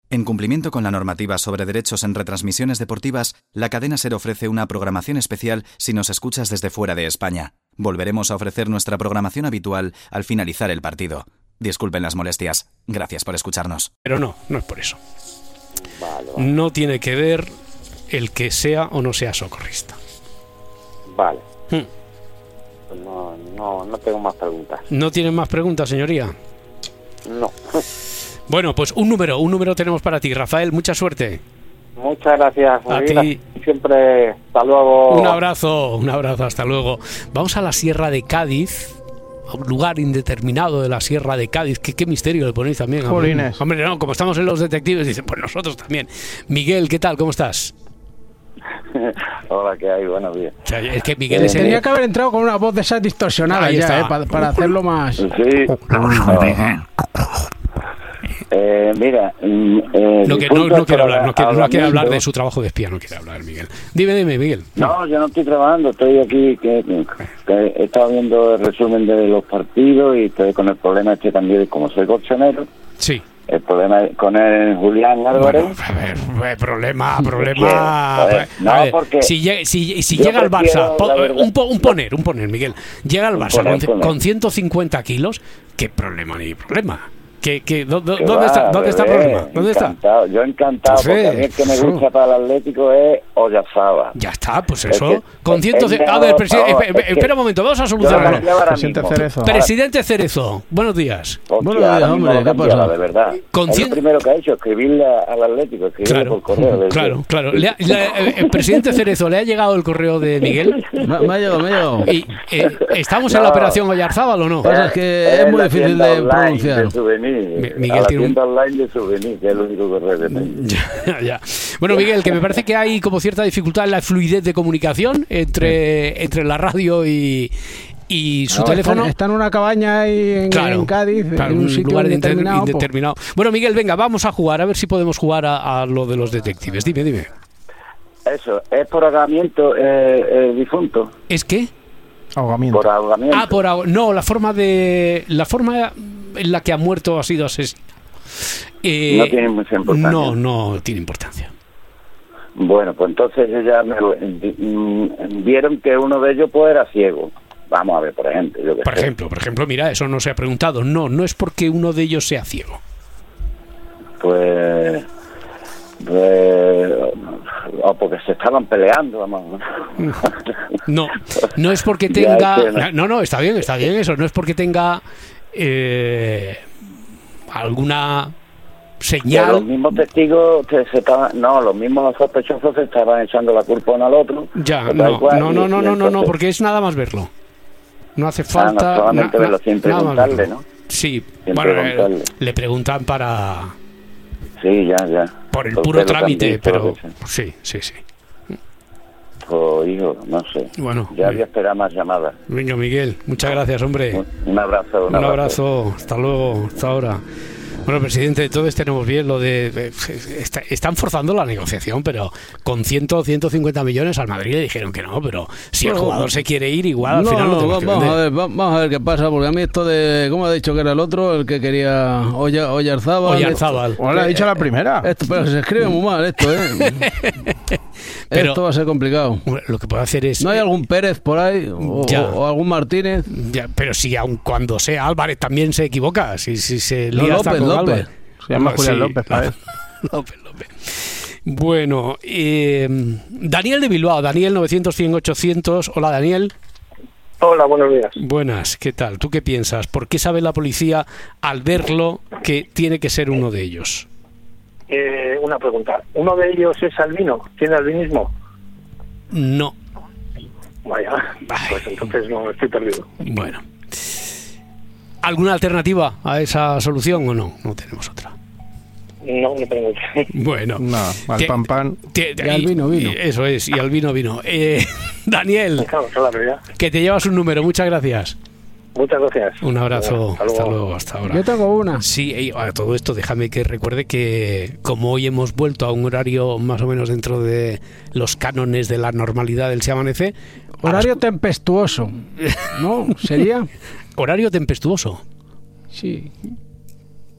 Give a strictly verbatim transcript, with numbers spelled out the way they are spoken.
En cumplimiento con la normativa sobre derechos en retransmisiones deportivas, la cadena SER ofrece una programación especial si nos escuchas desde fuera de España. Volveremos a ofrecer nuestra programación habitual al finalizar el partido. Disculpen las molestias. Gracias por escucharnos. Pero no, no es por eso. Vale, vale. No tiene que ver el que sea o no sea socorrista. Vale. Hmm. Pues no, no, no tengo más preguntas. ¿No tienen más preguntas, señoría? No. Bueno, pues un número, un número tenemos para ti. Rafael, mucha suerte. Muchas gracias. A Miguel. ti. Siempre. Hasta luego. Un abrazo, un abrazo, hasta luego. Vamos a la Sierra de Cádiz, a un lugar indeterminado de la Sierra de Cádiz. ¿Qué, qué misterio le ponéis también? Jolines. Hombre, no, como estamos en los detectives, dicen, pues nosotros también. Miguel, ¿qué tal? ¿Cómo estás? Hola, ¿qué hay? Buenos días. O sea, es que Miguel es el... Tenía que haber entrado con una voz de esas distorsionadas Ahí ya, está. eh, para, para hacerlo más... Sí. Eh, mira, eh, No, que, no, no quiere hablar, no quiere, no quiere hablar de su trabajo de espía, no quiere hablar, Miguel. Dime, dime, Miguel. No, yo no estoy trabajando, estoy aquí, que, que he estado viendo el resumen de los partidos y estoy con el problema este también, como soy colchonero. Sí. El problema con el Julián Álvarez. Bueno, a ver, eh, problema, problema. Joder, no, a ver, porque si llega, si, si yo llega al Barça, prefiero, po- la verdad- un, po- un poner, un poner, Miguel. Llega al Un Barça poner, con, poner. con ciento cincuenta kilos, ¿qué problema ni problema? ¿Qué, qué, do- do- Que ¿Dónde va, está, ¿dónde está el bebé, problema? ¿Dónde está? encantado, Yo encantado, Pues, porque eh, a mí el que me eso. gusta para el Atlético es Oyarzabal. Ya está, pues Es eso. que- Con es ciento que A ver, no, presidente, no, espe- es que- espera un momento, vamos a Yo lo solucionarlo. cambiaba ahora Presidente mismo. Cerezo. Presidente Cerezo, buenos días. Hostia, Buenos días, ahora mismo hombre, lo ¿qué cambiaba, pasa? de verdad. Con es cien- lo primero que ha hecho, escribirle al Atlético, escribirle Claro, por correo. desde- claro, claro. Le ha- le ha- el presidente Cerezo, ¿le ha llegado el correo de Miguel? Me, me ha llegado, me ha llegado. Y, eh, ¿Estamos en No. la operación Oyarzábal o no? Pasa es que es muy la difícil tienda de online pronunciar. De souvenir, Mi- Miguel a la tiene un- tienda online de souvenir, que es el único correo que tengo. Ya, ya. Bueno, Miguel, que me parece que hay como cierta dificultad en la fluidez de comunicación entre, entre la radio y, y su No, teléfono. Está, está en una cabaña ahí en, Claro, en Cádiz, claro, en un sitio lugar indeterminado. pues. indeterminado. Bueno, Miguel, venga, vamos a jugar, a ver si podemos jugar a, a lo de los detectives. Dime, dime. Eso, es por ahogamiento eh, eh, difunto. ¿Es qué? Ahogamiento. Por ahogamiento. Ah, por ahog- no, la forma de la forma en la que ha muerto ha sido asesinado. Eh, No tiene mucha importancia. No, no tiene importancia. Bueno, pues entonces ellos ya me lo- mm, vieron que uno de ellos pues era ciego. Vamos a ver, por ejemplo. Yo qué Por sé. ejemplo, por ejemplo, mira, eso no se ha preguntado. No, no es porque uno de ellos sea ciego. Pues... pues o porque se estaban peleando, vamos. No, no es porque Ya, tenga... es que no. No, no, está bien, está bien eso. No es porque tenga eh, alguna Que los señal... mismos testigos que se estaban, no, los mismos sospechosos se estaban echando la culpa uno al otro. Ya, Tal no, cual, no, y- no, no, y no, no, no, entonces- porque es nada más verlo. No hace Ah, no, falta... solamente na- verlo na- sin nada más preguntarle, verlo. ¿no? Sí, Sin bueno, preguntarle. eh, le preguntan para... Sí, ya, ya. por el Porque puro lo que han trámite, visto, pero... lo que sea. Sí, sí, sí. Pues, hijo, no sé. Bueno, Ya eh, había esperado más llamadas. venga, Miguel, muchas gracias, hombre. Un, un abrazo, un, Un abrazo, hasta luego, hasta ahora. Bueno, presidente, entonces tenemos bien lo de... eh, está- están forzando la negociación, pero con cien, ciento cincuenta millones al Madrid le dijeron que no, pero si el No, jugador se quiere ir, igual al No, final lo no, tenemos va- que vamos a vender. ver, va- vamos a ver qué pasa, porque a mí esto de, ¿cómo ha dicho que era el otro? El que quería Oya- Oyarzábal. Oyarzábal. Esto- Bueno, le ha dicho la primera. Esto, pero se escribe muy mal esto, ¿eh? Pero- esto va a ser complicado. Lo que puede hacer es... ¿No hay algún Pérez por ahí? O, Ya. o algún Martínez? Ya, pero si aun cuando sea Álvarez también se equivoca, si, si se No, lía hasta López, con López. Álvarez. Se llama No, Julián sí. López, ¿sabes? López, López. Bueno, eh, Daniel de Bilbao, Daniel novecientos, cien, ochocientos. Hola, Daniel. Hola, buenos días. Buenas, ¿qué tal? ¿Tú qué piensas? ¿Por qué sabe la policía al verlo que tiene que ser uno de ellos? Eh, una pregunta. ¿Uno de ellos es albino? ¿Tiene albinismo? No. Vaya, pues entonces no, estoy perdido. Bueno. ¿Alguna alternativa a esa solución o no? No tenemos otra. No, no tengo. Bueno. No, al Te- pan pan. te- Y al vino, vino. y- Eso es, y al vino, vino. Eh, Daniel, Claro, esa es la realidad. que te llevas un número, muchas gracias. Muchas gracias. Un abrazo, Hasta hasta luego. luego, hasta ahora. Yo tengo una. Sí, y a todo esto déjame que recuerde que como hoy hemos vuelto a un horario más o menos dentro de los cánones de la normalidad del Se Amanece, a Horario tempestuoso. ¿No? ¿Sería? las- horario tempestuoso. Sí.